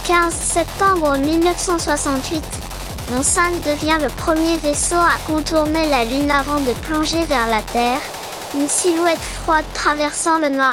15 septembre 1968, Monsan devient le premier vaisseau à contourner la Lune avant de plonger vers la Terre, une silhouette froide traversant le noir